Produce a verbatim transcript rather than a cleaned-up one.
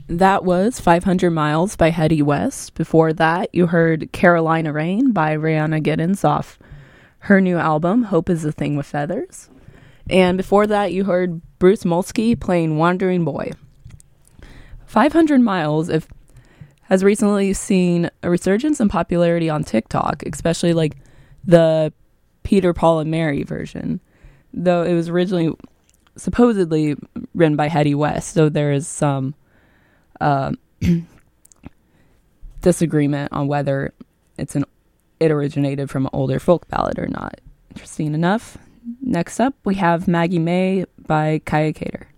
That was five hundred Miles by Hetty West. Before that, you heard Carolina Rain by Rihanna Giddens off her new album, Hope is a Thing with Feathers. And before that, you heard Bruce Molsky playing Wandering Boy. five hundred Miles if, has recently seen a resurgence in popularity on TikTok, especially like the Peter, Paul, and Mary version. Though it was originally supposedly written by Hetty West, so there is some uh, disagreement on whether it's an it originated from an older folk ballad or not. Interesting enough. Next up, we have Maggie May by Kaya Kater.